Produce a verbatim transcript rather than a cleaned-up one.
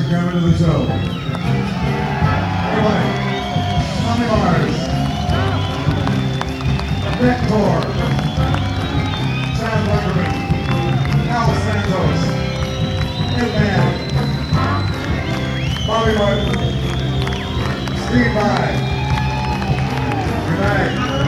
and coming to the show. Everybody, Tommy Mars, Vector, Chad Wonderman, Al Santos, Hitman, Bobby Martin, Steve Vai, good night.